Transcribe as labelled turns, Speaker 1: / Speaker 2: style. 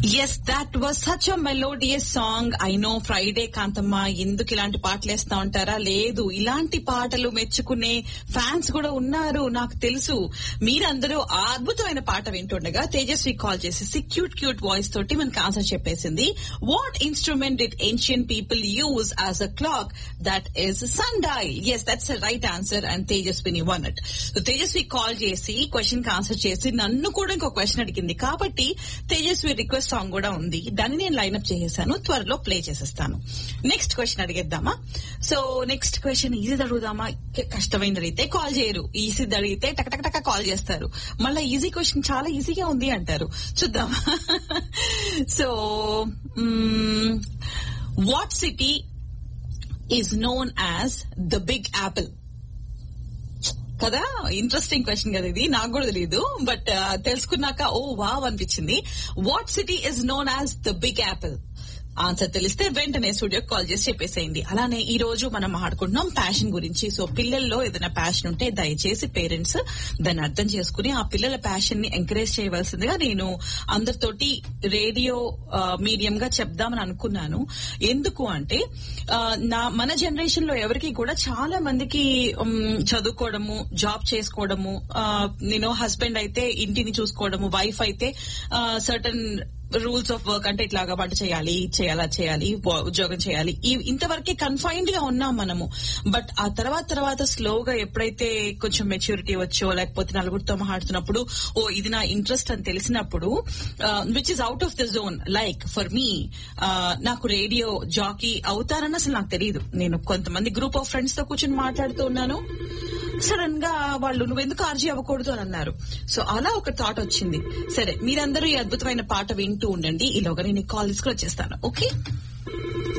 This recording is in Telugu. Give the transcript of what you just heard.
Speaker 1: Yes, that was such a melodious song. I know Friday Kanthamma ఎందుకు ఇలాంటి పాటలు వేస్తా ఉంటారా? లేదు, ఇలాంటి పాటలు మెచ్చుకునే ఫ్యాన్స్ కూడా ఉన్నారు నాకు తెలుసు. మీరందరూ ఆ అద్భుతమైన పాట వింటుండగా తేజస్వి కాల్ చేసేసి క్యూట్ వాయిస్ తోటి మనకు ఆన్సర్ చెప్పేసింది. What instrument did ancient people use as a clock? That is sundial. Yes, that's the right answer and Tejaswini won it. So Tejaswi call చేసి క్వశ్చన్ కి ఆన్సర్ చేసి నన్ను కూడా ఇంకో క్వశ్చన్ అడిగింది. కాబట్టి తేజస్వి రిక్వెస్ట్ సాంగ్ కూడా ఉంది, దాన్ని నేను లైన్అప్ చేసేసాను, త్వరలో ప్లే చేసేస్తాను. Next question అడిగేద్దామా? So next question ఈజీది అడుగుదామా? కష్టమైన అడిగితే కాల్ చేయరు, ఈజీది అడిగితే టక కాల్ చేస్తారు. మళ్ళీ ఈజీ క్వశ్చన్ చాలా ఈజీగా ఉంది అంటారు. చూద్దామా? So what city is known as the big Apple? కదా, ఇంట్రెస్టింగ్ క్వశ్చన్ కదా ఇది. నాకు కూడా తెలియదు, బట్ తెలుసుకున్నాక ఓ వావ్ అనిపించింది. What city is known as the big Apple? Answer తెలిస్తే వెంటనే స్టూడియోకి కాల్ చేసి చెప్పేసేయండి. అలానే ఈ రోజు మనం మాట్లాడుకుంటున్నాం ప్యాషన్ గురించి. సో పిల్లల్లో ఏదైనా ప్యాషన్ ఉంటే దయచేసి పేరెంట్స్ దాన్ని అర్థం చేసుకుని ఆ పిల్లల ప్యాషన్ ని ఎంకరేజ్ చేయవలసిందిగా నేను అందరితోటి రేడియో మీడియం గా చెప్దామని అనుకున్నాను. ఎందుకు అంటే మన జనరేషన్ లో ఎవరికి కూడా చాలా మందికి చదువుకోవడము, జాబ్ చేసుకోవడము, నేను హస్బెండ్ అయితే ఇంటిని చూసుకోవడము, వైఫ్ అయితే సర్టన్ రూల్స్ ఆఫ్ వర్క్ అంటే ఇట్లాగా వంట చేయాలి, ఉద్యోగం చేయాలి, ఇంతవరకే కన్ఫైన్డ్ గా ఉన్నాం మనము. బట్ ఆ తర్వాత స్లోగా ఎప్పుడైతే కొంచెం మెచ్యూరిటీ వచ్చో, లేకపోతే నలుగురితో మాట్లాడుతున్నప్పుడు ఓ ఇది నా ఇంట్రెస్ట్ అని తెలిసినప్పుడు, which is out of the zone. Like for me, నాకు రేడియో జాకీ అవుతారని అసలు నాకు తెలియదు. నేను కొంతమంది గ్రూప్ ఆఫ్ ఫ్రెండ్స్ తో కూర్చొని మాట్లాడుతూ ఉన్నాను, సడన్ గా వాళ్ళు నువ్వెందుకు ఆర్జీ అవ్వకూడదు అని అన్నారు. సో అలా ఒక థాట్ వచ్చింది. సరే, మీరందరూ ఈ అద్భుతమైన పాట వింటూ ఉండండి, ఈలోగా నేను కాల్ తీసుకుని వచ్చేస్తాను. ఓకే.